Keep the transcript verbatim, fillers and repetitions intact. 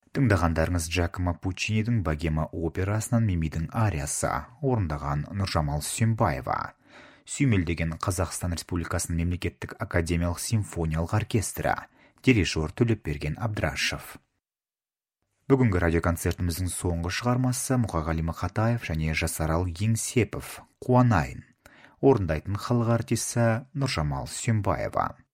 Тыңдағандарыңыз Джакомо Пуччинидің Богема операсынан Мимидің ариясы, орындаған Нұржамал Сүйембаева. Сүйемелдеген Қазақстан Республикасының мемлекеттік академиялық симфониялық оркестрі, дирижер Төлепберген Абдрашев. Бүгінгі радиоконцертіміздің соңғы шығармасы Мұқағали Мақатаев және Жасарал Еңсепов «Қуанайын». Орындайтын халық артисі Нұржамал Сүйембаева.